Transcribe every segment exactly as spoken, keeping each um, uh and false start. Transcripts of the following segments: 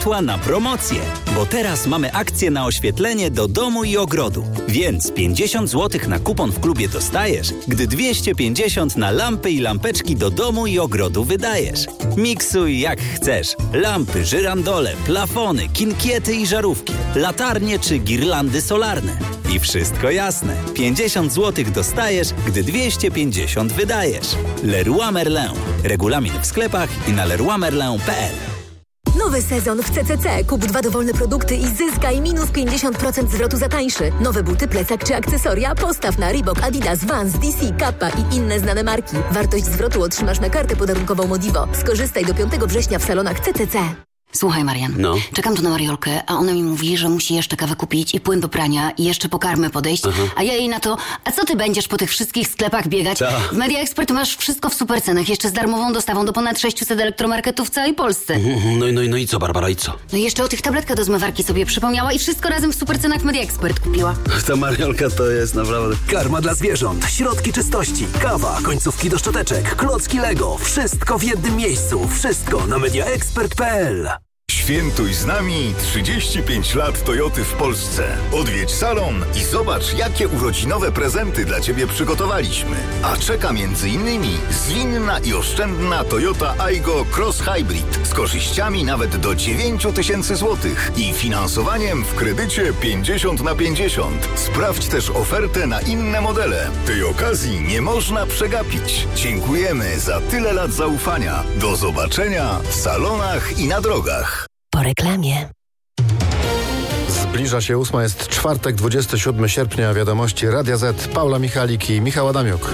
na promocję, bo teraz mamy akcję na oświetlenie do domu i ogrodu. Więc pięćdziesiąt złotych na kupon w klubie dostajesz, gdy dwieście pięćdziesiąt na lampy i lampeczki do domu i ogrodu wydajesz. Miksuj jak chcesz. Lampy, żyrandole, plafony, kinkiety i żarówki, latarnie czy girlandy solarne. I wszystko jasne. pięćdziesiąt złotych dostajesz, gdy dwieście pięćdziesiąt wydajesz. Leroy Merlin. Regulamin w sklepach i na leroy merlin kropka p l. Nowy sezon w C C C. Kup dwa dowolne produkty i zyskaj minus pięćdziesiąt procent zwrotu za tańszy. Nowe buty, plecak czy akcesoria? Postaw na Reebok, Adidas, Vans, D C, Kappa i inne znane marki. Wartość zwrotu otrzymasz na kartę podarunkową Modivo. Skorzystaj do piątego września w salonach C C C. Słuchaj, Marian, no. czekam tu na Mariolkę, a ona mi mówi, że musi jeszcze kawę kupić i płyn do prania i jeszcze po karmę podejść, Aha. a ja jej na to, a co ty będziesz po tych wszystkich sklepach biegać? Ta. W Media Expert masz wszystko w supercenach, jeszcze z darmową dostawą do ponad sześciuset elektromarketów w całej Polsce. No i no, no i co, Barbara, i co? No i jeszcze o tych tabletkach do zmywarki sobie przypomniała i wszystko razem w supercenach w Media Expert kupiła. Ta Mariolka to jest naprawdę... Karma dla zwierząt, środki czystości, kawa, końcówki do szczoteczek, klocki Lego. Wszystko w jednym miejscu. Wszystko na media expert kropka p l. Świętuj z nami trzydzieści pięć lat Toyoty w Polsce. Odwiedź salon i zobacz, jakie urodzinowe prezenty dla Ciebie przygotowaliśmy. A czeka między innymi zwinna i oszczędna Toyota Aygo Cross Hybrid z korzyściami nawet do dziewięć tysięcy złotych i finansowaniem w kredycie pięćdziesiąt na pięćdziesiąt. Sprawdź też ofertę na inne modele. Tej okazji nie można przegapić. Dziękujemy za tyle lat zaufania. Do zobaczenia w salonach i na drogach. Po reklamie. Zbliża się ósma, jest czwartek, dwudziestego siódmego sierpnia. Wiadomości Radia Z, Paula Michalik i Michał Adamiuk.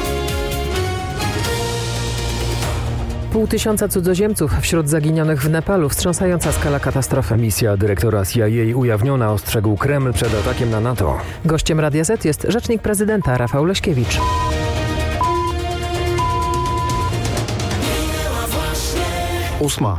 Pół tysiąca cudzoziemców wśród zaginionych w Nepalu. Wstrząsająca skala katastrofy. Misja dyrektora C I A ujawniona, ostrzegł Kreml przed atakiem na NATO. Gościem Radia Z jest rzecznik prezydenta Rafał Leśkiewicz. Ósma.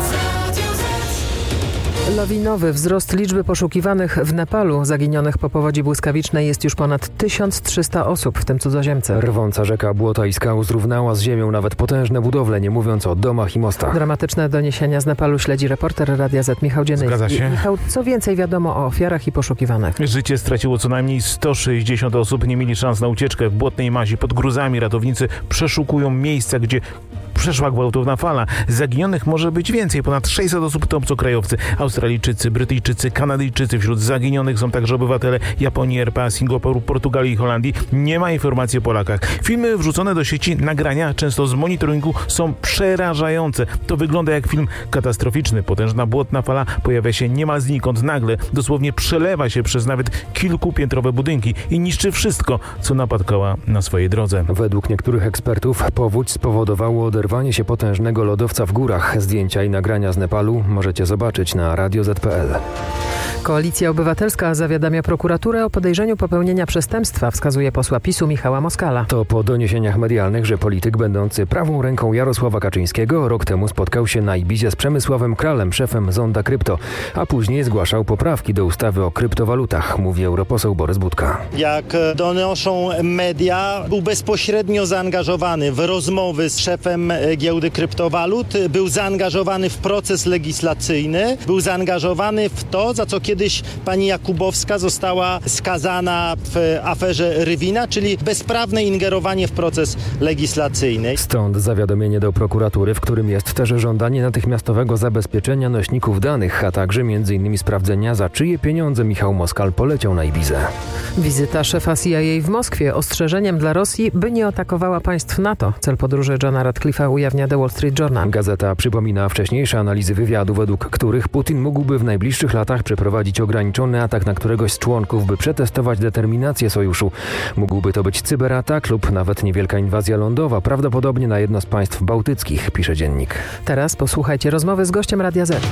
Lawinowy wzrost liczby poszukiwanych w Nepalu. Zaginionych po powodzi błyskawicznej jest już ponad tysiąc trzysta osób, w tym cudzoziemcy. Rwąca rzeka błota i skał zrównała z ziemią nawet potężne budowle, nie mówiąc o domach i mostach. Dramatyczne doniesienia z Nepalu śledzi reporter Radia Z Michał Dziennyski. Zgadza się. Michał, co więcej wiadomo o ofiarach i poszukiwanych? Życie straciło co najmniej sto sześćdziesiąt osób. Nie mieli szans na ucieczkę. W błotnej mazi pod gruzami ratownicy przeszukują miejsca, gdzie przeszła gwałtowna fala. Zaginionych może być więcej. Ponad sześćset osób to obcokrajowcy. Australijczycy, Brytyjczycy, Kanadyjczycy. Wśród zaginionych są także obywatele Japonii, R P A, Singapuru, Portugalii i Holandii. Nie ma informacji o Polakach. Filmy wrzucone do sieci, nagrania często z monitoringu są przerażające. To wygląda jak film katastroficzny. Potężna błotna fala pojawia się niemal znikąd. Nagle dosłownie przelewa się przez nawet kilkupiętrowe budynki i niszczy wszystko, co napotkała na swojej drodze. Według niektórych ekspertów powódź spowodowało oderwanie się potężnego lodowca w górach. Zdjęcia i nagrania z Nepalu możecie zobaczyć na radio zet kropka p l. Koalicja Obywatelska zawiadamia prokuraturę o podejrzeniu popełnienia przestępstwa, wskazuje posła PiSu Michała Moskala. To po doniesieniach medialnych, że polityk będący prawą ręką Jarosława Kaczyńskiego rok temu spotkał się na Ibizie z Przemysławem Kralem, szefem Zonda Krypto, a później zgłaszał poprawki do ustawy o kryptowalutach, mówi europoseł Borys Budka. Jak donoszą media, był bezpośrednio zaangażowany w rozmowy z szefem giełdy kryptowalut, był zaangażowany w proces legislacyjny, był zaangażowany w to, za co kiedyś pani Jakubowska została skazana w aferze Rywina, czyli bezprawne ingerowanie w proces legislacyjny. Stąd zawiadomienie do prokuratury, w którym jest też żądanie natychmiastowego zabezpieczenia nośników danych, a także między innymi sprawdzenia, za czyje pieniądze Michał Moskal poleciał na Ibizę. Wizyta szefa C I A w Moskwie ostrzeżeniem dla Rosji, by nie atakowała państw NATO. Cel podróży Johna Radcliffe'a ujawnia The Wall Street Journal. Gazeta przypomina wcześniejsze analizy wywiadu, według których Putin mógłby w najbliższych latach przeprowadzić ograniczony atak na któregoś z członków, by przetestować determinację sojuszu. Mógłby to być cyberatak lub nawet niewielka inwazja lądowa, prawdopodobnie na jedno z państw bałtyckich, pisze dziennik. Teraz posłuchajcie rozmowy z gościem Radia Z.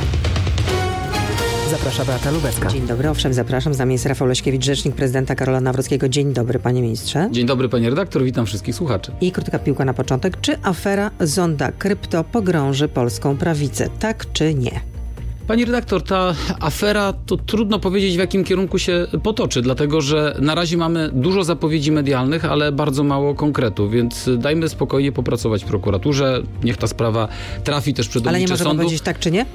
Zaprasza Beata Lubecka. Dzień dobry, owszem, zapraszam. Z nami jest Rafał Leśkiewicz, rzecznik prezydenta Karola Nawrockiego. Dzień dobry, panie ministrze. Dzień dobry, panie redaktor, witam wszystkich słuchaczy. I krótka piłka na początek. Czy afera Zonda Krypto pogrąży polską prawicę? Tak czy nie? Pani redaktor, ta afera to trudno powiedzieć, w jakim kierunku się potoczy, dlatego że na razie mamy dużo zapowiedzi medialnych, ale bardzo mało konkretu, więc dajmy spokojnie popracować w prokuraturze, niech ta sprawa trafi też przed oblicze sądu. Ale nie możemy sądu. powiedzieć tak czy nie?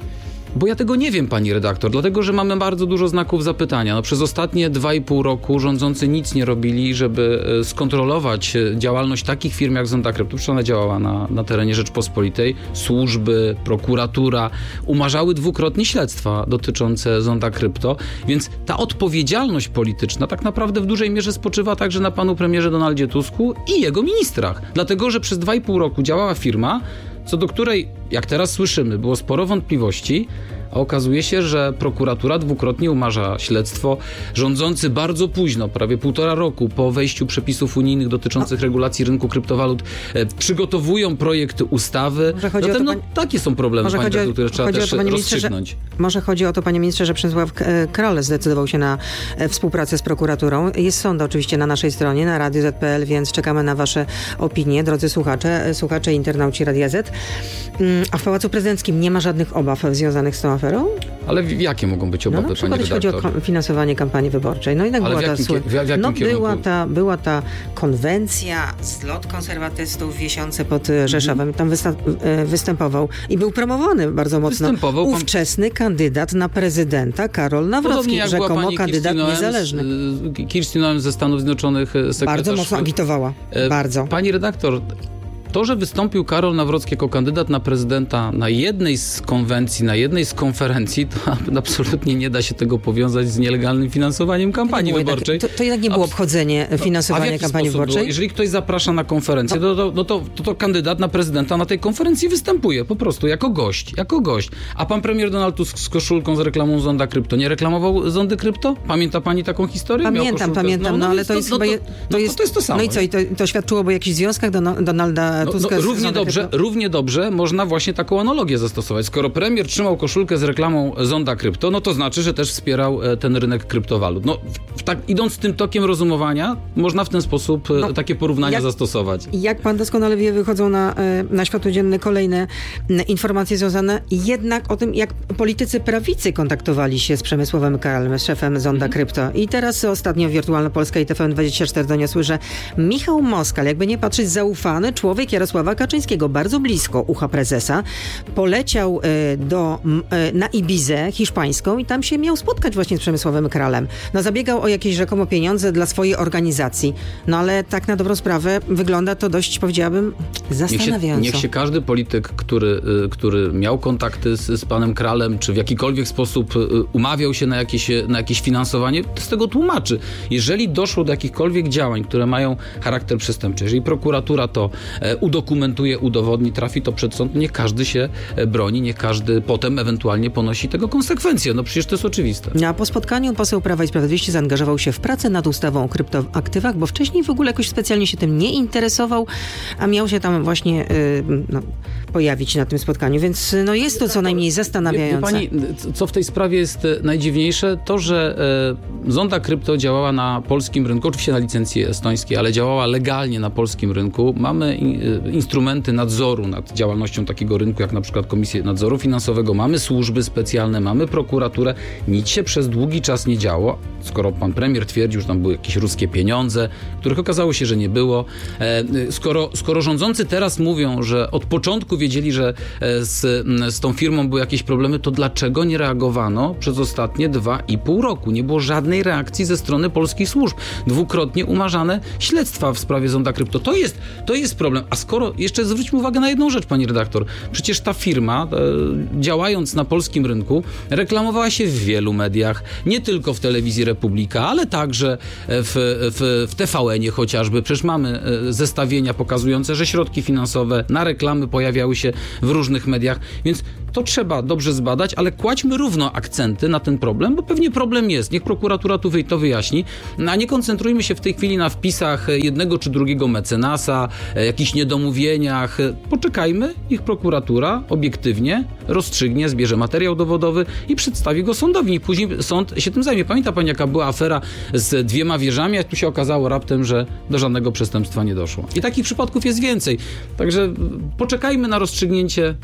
Bo ja tego nie wiem, pani redaktor, dlatego, że mamy bardzo dużo znaków zapytania. No, przez ostatnie dwa i pół roku rządzący nic nie robili, żeby skontrolować działalność takich firm jak Zonda Krypto. Przecież ona działała na, na terenie Rzeczpospolitej. Służby, prokuratura umarzały dwukrotnie śledztwa dotyczące Zonda Krypto, więc ta odpowiedzialność polityczna tak naprawdę w dużej mierze spoczywa także na panu premierze Donaldzie Tusku i jego ministrach. Dlatego, że przez dwa i pół roku działała firma, co do której, jak teraz słyszymy, było sporo wątpliwości, a okazuje się, że prokuratura dwukrotnie umarza śledztwo. Rządzący bardzo późno, prawie półtora roku po wejściu przepisów unijnych dotyczących regulacji rynku kryptowalut, e, przygotowują projekty ustawy. Zatem to, no, pani... takie są problemy, pani redaktor, które trzeba też to, rozstrzygnąć. Że, może chodzi o to, panie ministrze, że Przemysław Krol zdecydował się na współpracę z prokuraturą. Jest sąd oczywiście na naszej stronie, na radio zet kropka pe el, więc czekamy na wasze opinie, drodzy słuchacze, słuchacze i internauci Radia Z. A w Pałacu Prezydenckim nie ma żadnych obaw związanych z tą aferą? Ale w, jakie mogą być obawy, no, na przykład, pani redaktor? Jeśli chodzi o finansowanie kampanii wyborczej. No jednak Ale była, w jakim, ta, w, w jakim no, była, kierunku? ta, była ta konwencja, zlot konserwatystów w Wiesiące pod Rzeszowem. Tam wysta- występował i był promowany bardzo mocno ówczesny pan... kandydat na prezydenta Karol Nawrocki, rzekomo kandydat niezależny. Kirstin Noem ze Stanów Zjednoczonych, sekretarz... Bardzo mocno agitowała. E, bardzo. Pani redaktor, to, że wystąpił Karol Nawrocki jako kandydat na prezydenta na jednej z konwencji, na jednej z konferencji, to absolutnie nie da się tego powiązać z nielegalnym finansowaniem kampanii nie wyborczej. Jednak, to, to jednak nie było obchodzenie finansowania kampanii wyborczej? Było? Jeżeli ktoś zaprasza na konferencję, no, to, no to, to, to kandydat na prezydenta na tej konferencji występuje po prostu jako gość, jako gość. A pan premier Donald Tusk z koszulką z reklamą Zonda Krypto nie reklamował Zondy Krypto? Pamięta pani taką historię? Pamiętam, pamiętam, no, no, no ale to jest chyba... To, to, jest, to jest to samo. No i co, i to, to świadczyło o jakichś związkach do, Donalda No, Tuska no, równie, dobrze, równie dobrze można właśnie taką analogię zastosować. Skoro premier trzymał koszulkę z reklamą Zonda Krypto, no to znaczy, że też wspierał ten rynek kryptowalut. No, w, tak, idąc tym tokiem rozumowania, można w ten sposób no, takie porównania jak, zastosować. Jak pan doskonale wie, wychodzą na, na światło dzienne kolejne informacje związane jednak o tym, jak politycy prawicy kontaktowali się z Przemysławem Krolem, z szefem Zonda mhm. Krypto. I teraz ostatnio Wirtualna Polska i T V N dwadzieścia cztery doniosły, że Michał Moskal, jakby nie patrzeć, zaufany człowiek Jarosława Kaczyńskiego, bardzo blisko ucha prezesa, poleciał y, do, y, na Ibizę hiszpańską i tam się miał spotkać właśnie z Przemysławem Krolem. No zabiegał o jakieś rzekomo pieniądze dla swojej organizacji. No ale tak na dobrą sprawę wygląda to dość, powiedziałabym, zastanawiająco. Niech się, niech się każdy polityk, który, y, który miał kontakty z, z panem Krolem, czy w jakikolwiek sposób y, umawiał się na jakieś, na jakieś finansowanie, z tego tłumaczy. Jeżeli doszło do jakichkolwiek działań, które mają charakter przestępczy, jeżeli prokuratura to e, udokumentuje, udowodni, trafi to przed sąd, niech każdy się broni, niech każdy potem ewentualnie ponosi tego konsekwencje. No przecież to jest oczywiste. A po spotkaniu poseł Prawa i Sprawiedliwości zaangażował się w pracę nad ustawą o kryptoaktywach, bo wcześniej w ogóle jakoś specjalnie się tym nie interesował, a miał się tam właśnie yy, no, pojawić na tym spotkaniu, więc no, jest to co najmniej zastanawiające. Wie, wie pani, co w tej sprawie jest najdziwniejsze? To, że e, Zonda Krypto działała na polskim rynku, oczywiście na licencji estońskiej, ale działała legalnie na polskim rynku. Mamy in, instrumenty nadzoru nad działalnością takiego rynku, jak na przykład Komisję Nadzoru Finansowego, mamy służby specjalne, mamy prokuraturę. Nic się przez długi czas nie działo, skoro pan premier twierdził, że tam były jakieś ruskie pieniądze, których okazało się, że nie było. E, skoro, skoro rządzący teraz mówią, że od początku wiedzieli, że z, z tą firmą były jakieś problemy, to dlaczego nie reagowano przez ostatnie dwa i pół roku? Nie było żadnej reakcji ze strony polskich służb. Dwukrotnie umarzane śledztwa w sprawie Zonda Krypto. To jest, to jest problem. A skoro, jeszcze zwróćmy uwagę na jedną rzecz, pani redaktor. Przecież ta firma, e, działając na polskim rynku, reklamowała się w wielu mediach. Nie tylko w telewizji Republika, ale także w, w, w T V N-ie chociażby. Przecież mamy zestawienia pokazujące, że środki finansowe na reklamy pojawiały się w różnych mediach. Więc to trzeba dobrze zbadać, ale kładźmy równo akcenty na ten problem, bo pewnie problem jest. Niech prokuratura tu to wyjaśni, a nie koncentrujmy się w tej chwili na wpisach jednego czy drugiego mecenasa, jakichś niedomówieniach. Poczekajmy, niech prokuratura obiektywnie rozstrzygnie, zbierze materiał dowodowy i przedstawi go sądowi. I później sąd się tym zajmie. Pamięta pani, jaka była afera z dwiema wieżami, a tu się okazało raptem, że do żadnego przestępstwa nie doszło. I takich przypadków jest więcej. Także poczekajmy na rozstrzygnięcie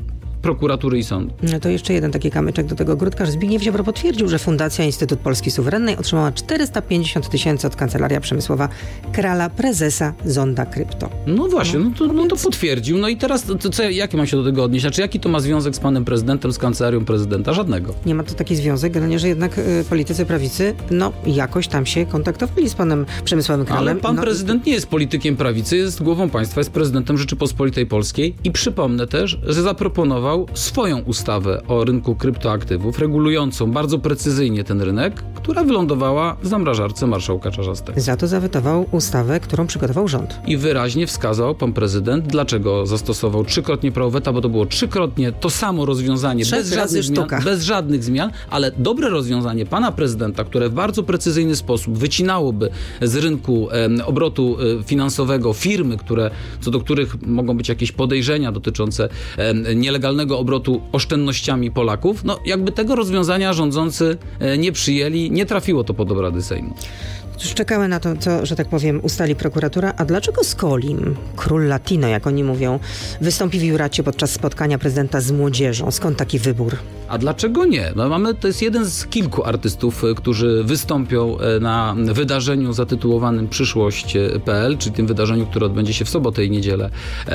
prokuratury i sądu. No to jeszcze jeden taki kamyczek do tego ogródka, że Zbigniew Ziobro potwierdził, że Fundacja Instytut Polski Suwerennej otrzymała czterysta pięćdziesiąt tysięcy od Kancelaria Przemysłowa Krala, prezesa Zonda Krypto. No właśnie, no, no, to, no to potwierdził. No i teraz, to co, jakie mam się do tego odnieść? Znaczy, jaki to ma związek z panem prezydentem, z Kancelarią Prezydenta? Żadnego. Nie ma to taki związek, generalnie, że jednak y, politycy prawicy, no jakoś tam się kontaktowali z panem Przemysławem Kralem. Ale pan no, prezydent nie jest politykiem prawicy, jest głową państwa, jest prezydentem Rzeczypospolitej Polskiej i przypomnę też, że zaproponował swoją ustawę o rynku kryptoaktywów, regulującą bardzo precyzyjnie ten rynek, która wylądowała w zamrażarce marszałka Czarzastego. Za to zawetował ustawę, którą przygotował rząd. I wyraźnie wskazał pan prezydent, dlaczego zastosował trzykrotnie prawo weta, bo to było trzykrotnie to samo rozwiązanie, bez żadnych, zmian, bez żadnych zmian, ale dobre rozwiązanie pana prezydenta, które w bardzo precyzyjny sposób wycinałoby z rynku e, obrotu e, finansowego firmy, które, co do których mogą być jakieś podejrzenia dotyczące e, nielegalnego obrotu oszczędnościami Polaków, no jakby tego rozwiązania rządzący e, nie przyjęli, nie trafiło to pod obrady Sejmu. Cóż, czekamy na to, co, że tak powiem, ustali prokuratura. A dlaczego Skolim, król latino, jak oni mówią, wystąpi w Juracie podczas spotkania prezydenta z młodzieżą? Skąd taki wybór? A dlaczego nie? No mamy, to jest jeden z kilku artystów, którzy wystąpią na wydarzeniu zatytułowanym Przyszłość kropka pe el, czyli tym wydarzeniu, które odbędzie się w sobotę i niedzielę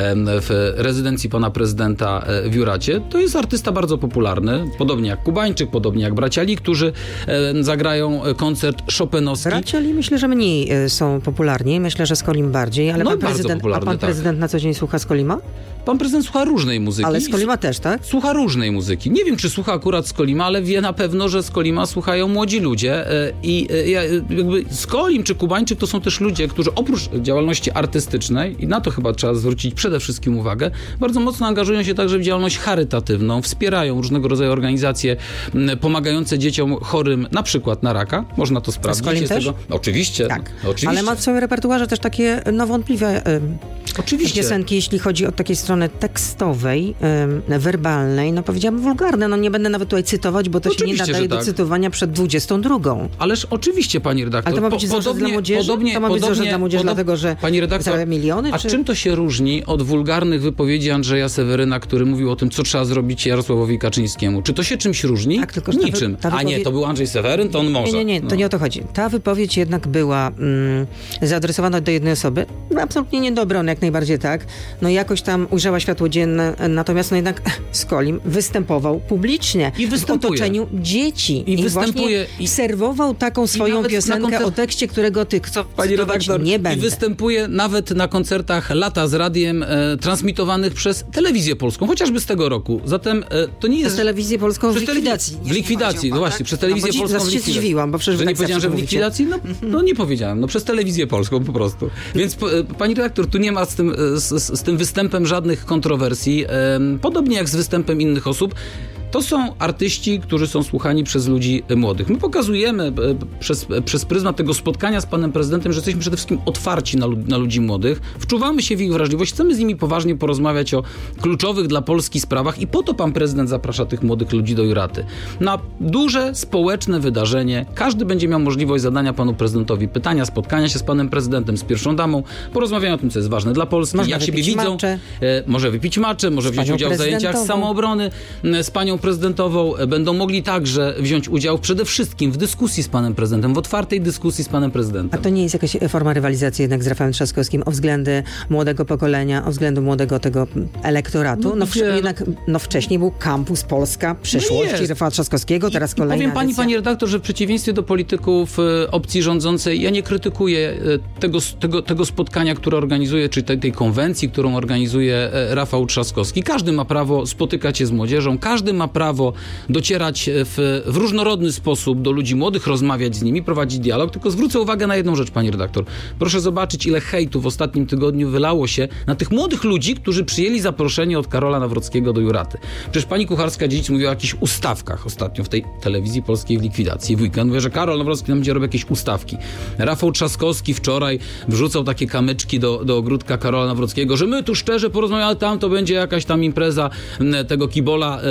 w rezydencji pana prezydenta w Juracie. To jest artysta bardzo popularny, podobnie jak Kubańczyk, podobnie jak bracia Lee, którzy zagrają koncert chopinowski. Bracia Lee myślę, że mniej są popularni. Myślę, że Skolim bardziej, ale no pan prezydent, a pan prezydent tak. na co dzień słucha Skolima? Pan prezydent słucha różnej muzyki. Ale Skolima też, tak? Słucha różnej muzyki. Nie wiem, czy słucha akurat Skolima, ale wie na pewno, że Skolima słuchają młodzi ludzie i jakby Skolim czy Kubańczyk to są też ludzie, którzy oprócz działalności artystycznej, i na to chyba trzeba zwrócić przede wszystkim uwagę, bardzo mocno angażują się także w działalność charytatywną, wspierają różnego rodzaju organizacje pomagające dzieciom chorym na przykład na raka. Można to sprawdzić. Skolim też? Tego... Oczywiście, tak. oczywiście. Ale ma w swoim repertuarze też takie no wątpliwe Oczywiście. piosenki, jeśli chodzi o takiej strony tekstowej, y, werbalnej, no powiedziałabym wulgarne, no nie będę nawet tutaj cytować, bo to oczywiście, się nie nadaje do tak. cytowania przed dwudziestą drugą. Ależ oczywiście, pani redaktor. Ale to ma być wzorze dla młodzieży? Podobnie, to ma być wzorze dla młodzieży, podobnie, dlatego, że pani redaktor, zarabia miliony? A czy... czym to się różni od wulgarnych wypowiedzi Andrzeja Seweryna, który mówił o tym, co trzeba zrobić Jarosławowi Kaczyńskiemu? Czy to się czymś różni? Tak, tylko, niczym. Ta wypowiedź... A nie, to był Andrzej Seweryn, to on może. Nie, nie, nie, to no. nie o to chodzi. Ta wypowiedź jednak była mm, zaadresowana do jednej osoby. Absolutnie niedobra, jak najbardziej tak. No jakoś tam ujrzała światło dzienne, natomiast no jednak Skolim występował publicznie I występuje. w otoczeniu dzieci. I, I występuje. I serwował taką swoją piosenkę koncert... o tekście, którego ty co, pani redaktor, nie będę. I występuje nawet na koncertach Lata z radiem e, transmitowanych przez Telewizję Polską, chociażby z tego roku. Zatem e, to nie jest... Przez Telewizję Polską w likwidacji. W likwidacji, no właśnie, tak? przez Telewizję no, Polską w likwidacji. się zdziwiłam, bo przecież że nie tak powiedziałem, że w likwidacji? No, no nie powiedziałem, no przez Telewizję Polską po prostu. Więc po, pani redaktor, tu nie ma z tym, z, z tym występem żadnych kontrowersji. E, podobnie jak z występem innych osób. To są artyści, którzy są słuchani przez ludzi młodych. My pokazujemy przez, przez pryzmat tego spotkania z panem prezydentem, że jesteśmy przede wszystkim otwarci na, na ludzi młodych, wczuwamy się w ich wrażliwość, chcemy z nimi poważnie porozmawiać o kluczowych dla Polski sprawach i po to pan prezydent zaprasza tych młodych ludzi do Juraty. Na duże, społeczne wydarzenie. Każdy będzie miał możliwość zadania panu prezydentowi pytania, spotkania się z panem prezydentem, z pierwszą damą, porozmawiają o tym, co jest ważne dla Polski, można jak siebie widzą. E, może wypić maczę, może wziąć udział w zajęciach z samoobrony, z panią prezydentową, będą mogli także wziąć udział przede wszystkim w dyskusji z panem prezydentem, w otwartej dyskusji z panem prezydentem. A to nie jest jakaś forma rywalizacji jednak z Rafałem Trzaskowskim o względy młodego pokolenia, o względu młodego tego elektoratu? No, no, w, jednak, no wcześniej był Kampus Polska przyszłości no Rafała Trzaskowskiego, teraz kolejna powiem pani, edycja. pani redaktor, że w przeciwieństwie do polityków opcji rządzącej, ja nie krytykuję tego, tego, tego spotkania, które organizuje, czy tej, tej konwencji, którą organizuje Rafał Trzaskowski. Każdy ma prawo spotykać się z młodzieżą, każdy ma prawo docierać w, w różnorodny sposób do ludzi młodych, rozmawiać z nimi, prowadzić dialog, tylko zwrócę uwagę na jedną rzecz, pani redaktor. Proszę zobaczyć, ile hejtu w ostatnim tygodniu wylało się na tych młodych ludzi, którzy przyjęli zaproszenie od Karola Nawrockiego do Juraty. Przecież pani Kucharska-Dziedzic mówiła o jakichś ustawkach ostatnio w tej Telewizji Polskiej w likwidacji. W weekend mówię, że Karol Nawrocki nam będzie robił jakieś ustawki. Rafał Trzaskowski wczoraj wrzucał takie kamyczki do, do ogródka Karola Nawrockiego, że my tu szczerze porozmawiamy, tam to będzie jakaś tam impreza tego kibola Nawrockiego.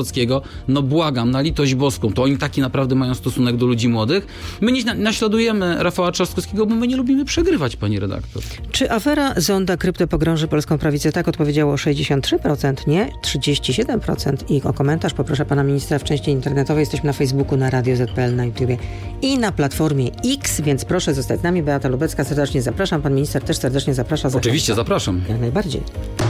Wysockiego. No błagam, na litość boską, to oni taki naprawdę mają stosunek do ludzi młodych. My nie naśladujemy Rafała Trzaskowskiego, bo my nie lubimy przegrywać, pani redaktor. Czy afera Zonda Krypto pogrąży polską prawicę? Tak odpowiedziało sześćdziesiąt trzy procent, nie trzydzieści siedem procent. I o komentarz poproszę pana ministra w części internetowej. Jesteśmy na Facebooku, na Radio Z kropka P L, na YouTubie i na platformie X, więc proszę zostać z nami. Beata Lubecka, serdecznie zapraszam. Pan minister też serdecznie zaprasza. Oczywiście, zapraszam. Jak najbardziej.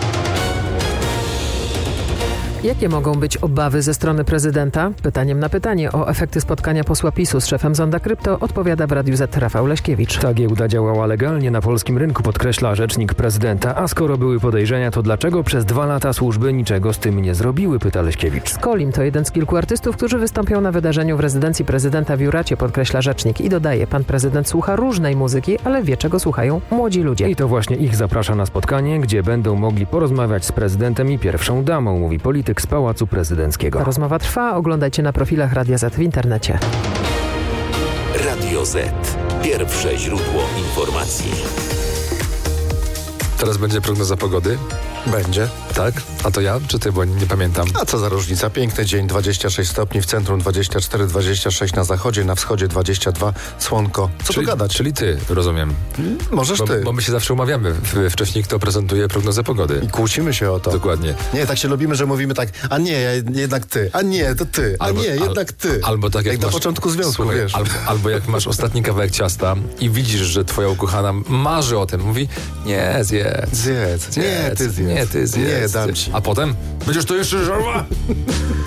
Jakie mogą być obawy ze strony prezydenta? Pytaniem na pytanie o efekty spotkania posła PiSu z szefem Zonda Krypto odpowiada w Radiu Z Rafał Leśkiewicz. Ta giełda działała legalnie na polskim rynku, podkreśla rzecznik prezydenta. A skoro były podejrzenia, to dlaczego przez dwa lata służby niczego z tym nie zrobiły? Pyta Leśkiewicz. Skolim to jeden z kilku artystów, którzy wystąpią na wydarzeniu w rezydencji prezydenta w Juracie, podkreśla rzecznik. I dodaje, pan prezydent słucha różnej muzyki, ale wie, czego słuchają młodzi ludzie. I to właśnie ich zaprasza na spotkanie, gdzie będą mogli porozmawiać z prezydentem i pierwszą damą, mówi polityk z Pałacu Prezydenckiego. Rozmowa trwa, oglądajcie na profilach Radia Z w internecie. Radio Z. Pierwsze źródło informacji. Teraz będzie prognoza pogody? Będzie. Tak? A to ja, czy ty, bo nie pamiętam. A co za różnica? Piękny dzień, dwadzieścia sześć stopni, w centrum dwadzieścia cztery, dwadzieścia sześć na zachodzie, na wschodzie dwadzieścia dwa, słonko. Co czyli, tu gadać? Czyli ty, rozumiem. Hmm, możesz bo, ty. Bo my się zawsze umawiamy w, wcześniej, kto prezentuje prognozę pogody. I kłócimy się o to. Dokładnie. Nie, tak się lubimy, że mówimy tak, a nie, jednak ty, a nie, to ty, a albo, nie, jednak ty. Al, albo tak jak, jak masz, na początku związku, słuchaj, wiesz. Albo, albo jak masz ostatni kawałek ciasta i widzisz, że twoja ukochana marzy o tym, mówi, nie, zjedz. Zjedz. Nie, ty zjedz. Nie, ty zjedz. Nie, dam ci. A potem, będziesz to jeszcze żarła?